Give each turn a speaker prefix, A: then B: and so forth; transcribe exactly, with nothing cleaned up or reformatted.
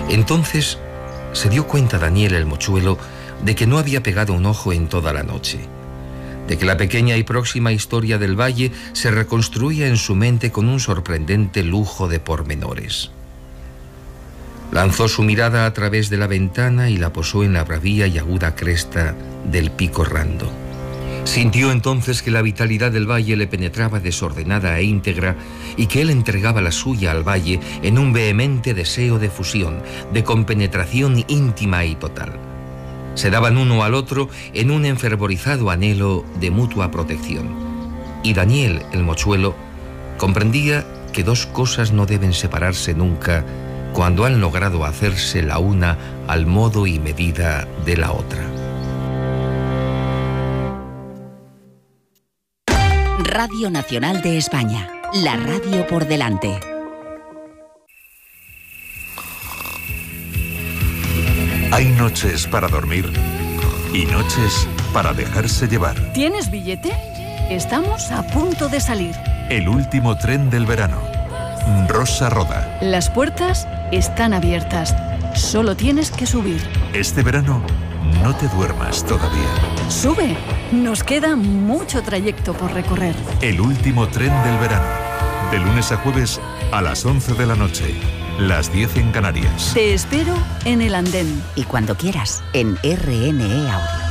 A: Entonces se dio cuenta Daniel el mochuelo de que no había pegado un ojo en toda la noche, de que la pequeña y próxima historia del valle se reconstruía en su mente con un sorprendente lujo de pormenores. Lanzó su mirada a través de la ventana y la posó en la bravía y aguda cresta del pico Rando. Sintió entonces que la vitalidad del valle le penetraba desordenada e íntegra y que él entregaba la suya al valle en un vehemente deseo de fusión, de compenetración íntima y total. Se daban uno al otro en un enfervorizado anhelo de mutua protección. Y Daniel, el mochuelo, comprendía que dos cosas no deben separarse nunca cuando han logrado hacerse la una al modo y medida de la otra.
B: Radio Nacional de España, la radio por delante.
C: Hay noches para dormir y noches para dejarse llevar.
D: ¿Tienes billete? Estamos a punto de salir.
C: El último tren del verano. Rosa Roda.
D: Las puertas están abiertas. Solo tienes que subir.
C: Este verano no te duermas todavía.
D: Sube. Nos queda mucho trayecto por recorrer.
C: El último tren del verano. De lunes a jueves a las once de la noche. Las diez en Canarias.
D: Te espero en el andén.
B: Y cuando quieras, en R N E Audio.